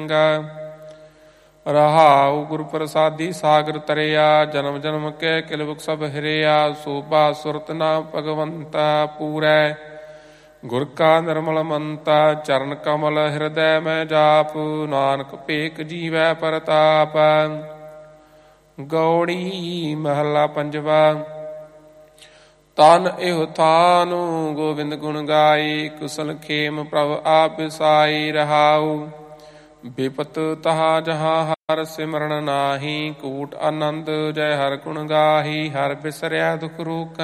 ਰਹਾਉ ਗੁਰ ਪ੍ਰਸਾਦੀ ਸਾਗਰ ਤਰਿਆ, ਜਨਮ ਜਨਮ ਕੈ ਕਿਲਬੁਕ ਸਭ ਹਿਰਿਆ। ਸੋਭਾ ਸੁਰਤ ਨਾਮ ਭਗਵੰਤਾ ਪੂਰੈ, ਗੁਰ ਕਾ ਨਿਰਮਲ ਮੰਤਾ। ਚਰਨ ਕਮਲ ਹਿਰਦੈ ਮੈਂ ਜਾਪ, ਨਾਨਕ ਭੇਖ ਜੀਵੈ ਪਰਤਾਪ। ਗੌੜੀ ਮਹੱਲਾ ਪੰਜਵਾ। ਤਨ ਇਹੋ ਥਾਨੁ ਗੋਬਿੰਦ ਗੁਣ ਗਾਈ, ਕੁਸਲ ਖੇਮ ਪ੍ਰਭ ਆਪ ਵਿਸਾਈ। ਰਹਾਉ ਬਿਪਤ ਤਹਾ ਜਹਾਂ ਹਰ ਸਿਮਰਨ ਨਾਹੀ, ਕੂਟ ਆਨੰਦ ਜੈ ਹਰ ਗੁਣ ਗਾਹੀ। ਹਰ ਬਿਸਰਿਆ ਦੁਖ ਰੋਕ